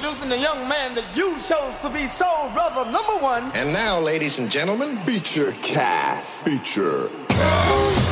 introducing the young man that you chose to be soul brother number one. And now, ladies and gentlemen, Feature Cast. Feature Cast.